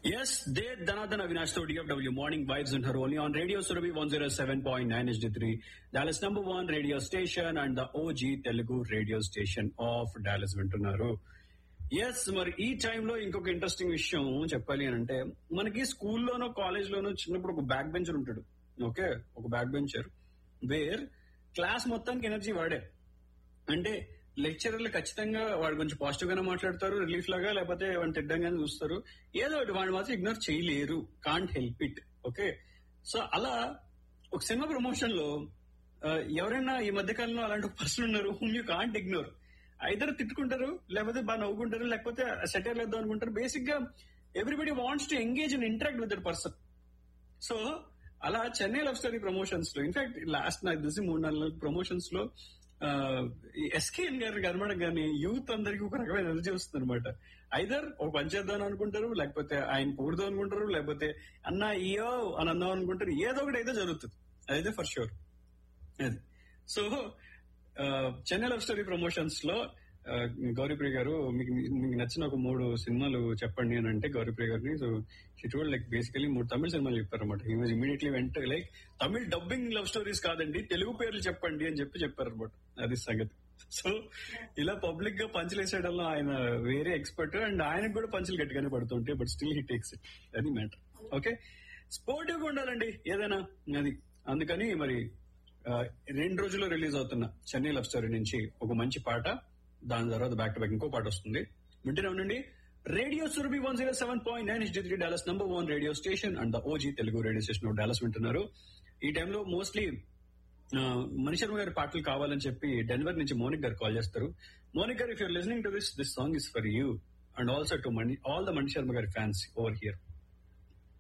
Yes, they Dhanadhan Avinash to DFW Morning Vibes in her only on Radio Surabhi 107.9 HD3, Dallas number one radio station and the OG Telugu radio station of Dallas వింటున్నారు. Yes, మరి ఈ టైంలో ఇంకొక interesting విషయం చెప్పాలి అని అంటే, మనకి స్కూల్లోనో కాలేజ్ లోనో చిన్నప్పుడు ఒక బ్యాక్ బెంచర్ ఉంటాడు. ఓకే, ఒక బ్యాక్ బెంచర్ వేర్ క్లాస్ మొత్తానికి ఎనర్జీ వాడే. అంటే లెక్చరర్లు ఖచ్చితంగా వాడు కొంచెం పాజిటివ్ గానే మాట్లాడతారు, రిలీఫ్ లాగా, లేకపోతే వాడిని తిడ్డంగానే చూస్తారు. ఏదో ఒకటి వాడిని మాత్రం ఇగ్నోర్ చేయలేరు, can't help it. Okay, so అలా ఒక సినిమా ప్రమోషన్ లో ఎవరైనా ఈ మధ్య కాలంలో అలాంటి ఒక పర్సన్ ఉన్నారు whom you can't ignore. Either తిట్టుకుంటారు, లేకపోతే బాగా నవ్వుకుంటారు, లేకపోతే సెటిల్ వేద్దాం అనుకుంటారు. బేసిక్ గా everybody wants to engage and interact with that person. So అలా చెన్నై లవ్ స్టోరీ ప్రమోషన్స్ లో, ఇన్ఫాక్ట్ లాస్ట్ నాకు తెలిసి 3-4 ప్రమోషన్స్ లో ఎస్కేఎన్ గారు కనబడం కానీ యూత్ అందరికి ఒక రకమైన ఎనర్జీ వస్తుంది అనమాట. ఐదర్ ఒక పని చేద్దాం అనుకుంటారు, లేకపోతే ఆయన కూడదాం అనుకుంటారు, లేకపోతే అన్న ఇయో అని అందాం అనుకుంటారు. ఏదో ఒకటి అయితే జరుగుతుంది, అదైతే ఫర్ షూర్. అది so Chennai love story promotions లో గౌరీప్రియ గారు మీకు నచ్చిన ఒక 3 సినిమాలు చెప్పండి అని అంటే, గౌరీప్రియ గారిని so she told like basically 3 తమిళ సినిమాలు చెప్పారనమాట. హీ వాజ్ ఇమీడియట్లీ వెంట like Tamil dubbing love stories కాదండి, తెలుగు పేర్లు చెప్పండి అని చెప్పారనమాట. అది సంగతి. సో ఇలా పబ్లిక్ గా పంచులు వేసేయడంలో ఆయన వేరే ఎక్స్పర్ట్, అండ్ ఆయనకు కూడా పంచులు గట్టిగానే పడుతుంటాయి, but still he takes it. అది మ్యాటర్. ఓకే, స్పోర్టివ్ గా ఉండాలండి ఏదైనా. అది అందుకని మరి 2 రోజుల్లో రిలీజ్ అవుతున్న చెన్నై లవ్ స్టోరీ నుంచి ఒక మంచి పాట, దాని తర్వాత బ్యాక్ టు బ్యాక్ ఇంకో పాట వస్తుంది. వింటూనే ఉండండి. Radio Surabhi 107.9 HD3 Dallas number 1 radio station and the OG Telugu radio station of Dallas వింటున్నారు. ఈ టైంలో మోస్ట్లీ మణిశర్మ గారి పాటలు కావాలని చెప్పి డెన్వర్ నుంచి మోనిక్ గారు కాల్ చేస్తారు. మోనిక్ గారు, if you're listening to this song is for you and also to all the Mani Sharma గారి ఫ్యాన్స్ ఓవర్ హియర్.